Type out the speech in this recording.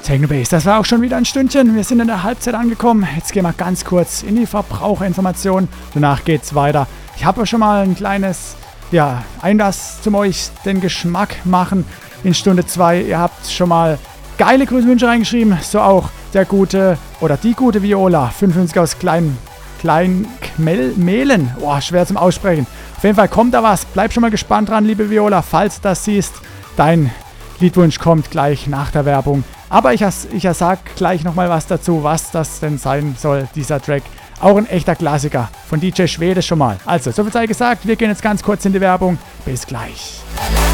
Technobase, das war auch schon wieder ein Stündchen. Wir sind in der Halbzeit angekommen. Jetzt gehen wir ganz kurz in die Verbraucherinformation. Danach geht's weiter. Ich habe schon mal ein kleines Einlass zum euch den Geschmack machen in Stunde 2. Ihr habt schon mal geile Grüßwünsche reingeschrieben. So auch der gute oder die gute Viola. 55 aus Kmehlen. Boah, schwer zum Aussprechen. Auf jeden Fall kommt da was. Bleib schon mal gespannt dran, liebe Viola. Falls du das siehst, dein Liedwunsch kommt gleich nach der Werbung. Aber ich sag gleich nochmal was dazu, was das denn sein soll, dieser Track. Auch ein echter Klassiker von DJ Schwede schon mal. Also, so viel sei gesagt, wir gehen jetzt ganz kurz in die Werbung. Bis gleich.